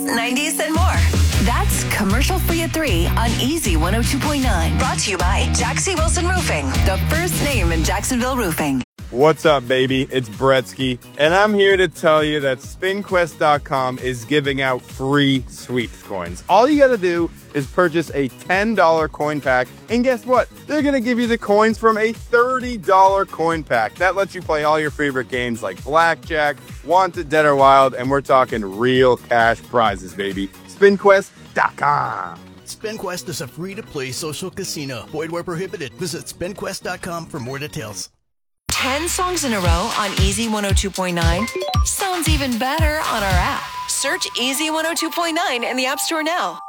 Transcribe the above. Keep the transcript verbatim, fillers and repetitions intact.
nineties, and more. That's Commercial Free at three on Easy one oh two point nine. Brought to you by Jaxie Wilson Roofing, the first name in Jacksonville roofing. What's up, baby? It's Bretsky, and I'm here to tell you that spin quest dot com is giving out free sweeps coins. All you gotta do is purchase a ten dollar coin pack, and guess what? They're gonna give you the coins from a thirty dollar coin pack. That lets you play all your favorite games like Blackjack, Wanted, Dead or Wild, and we're talking real cash prizes, baby. spin quest dot com. SpinQuest is a free-to-play social casino. Void where prohibited. Visit spin quest dot com for more details. ten songs in a row on Easy one oh two point nine sounds even better on our app. Search Easy one oh two point nine in the App Store now.